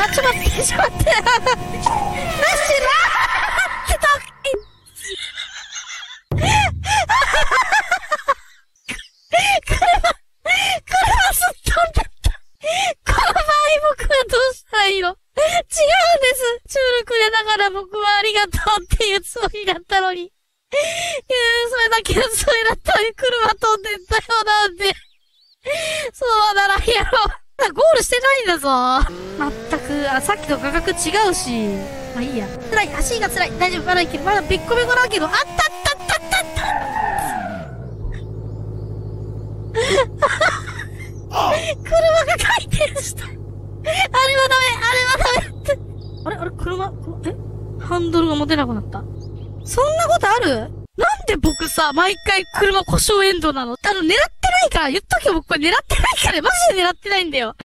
あ、ちょっと待って、ちょっと待って。なしな車すっ飛んだった。この場合僕はどうしたらいいの？違うんです。チュールくれながら僕はありがとうっていうつもりだったのに。それだけのつもりだったのに車飛んでったよなんで。そうはならんやろ。ゴールしてないんだぞ。まったく、さっきと価格違うし。まあいいや。辛い、足が辛い。大丈夫、まだいける。まだべっこべこだけど、あったあったあったあったあった。車が回転した。あれはダメ、あれはダメって。あれ車、ハンドルが持てなくなった。そんなことある？なんで僕さ、毎回車故障エンドなの？狙ってないから、言っとけよ、僕これ狙ってないから、マジで狙ってないんだよ。